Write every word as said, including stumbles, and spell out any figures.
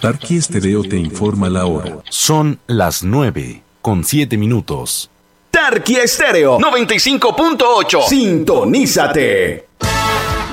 Tarqui Estéreo te informa la hora. Son las nueve con siete minutos. Tarqui Estéreo noventa y cinco punto ocho. Sintonízate.